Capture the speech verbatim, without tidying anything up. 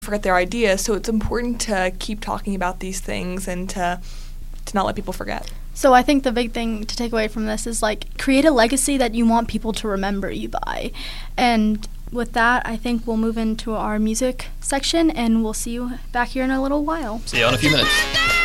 forget their ideas. So it's important to keep talking about these things and to to not let people forget. So I think the big thing to take away from this is, like, create a legacy that you want people to remember you by. And with that, I think we'll move into our music section, and we'll see you back here in a little while. See you in a few minutes.